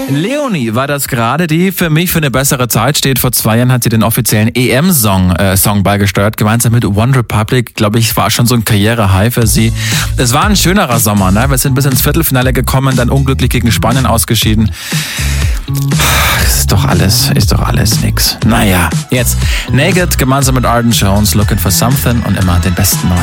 Leonie war das gerade, die für mich für eine bessere Zeit steht. Vor 2 Jahren hat sie den offiziellen EM-Song beigesteuert, gemeinsam mit One Republic. Glaube ich, war schon so ein Karriere-High für sie. Es war ein schönerer Sommer, ne? Wir sind bis ins Viertelfinale gekommen, dann unglücklich gegen Spanien ausgeschieden. Ist doch alles nix. Naja, jetzt Naked gemeinsam mit Arden Jones, Looking for Something und immer den besten neuen.